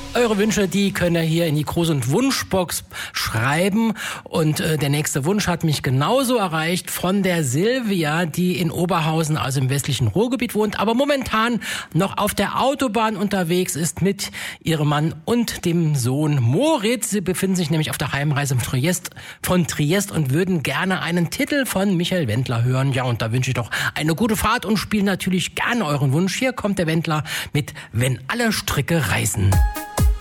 Eure Wünsche, die könnt ihr hier in die Gruß- und Wunschbox schreiben. Und der nächste Wunsch hat mich genauso erreicht von der Silvia, die in Oberhausen, also im westlichen Ruhrgebiet wohnt, aber momentan noch auf der Autobahn unterwegs ist mit ihrem Mann und dem Sohn Moritz. Sie befinden sich nämlich auf der Heimreise von Triest und würden gerne einen Titel von Michael Wendler hören. Ja, und da wünsche ich doch eine gute Fahrt und spiele natürlich gerne euren Wunsch. Hier kommt der Wendler mit Wenn alle Stricke reißen.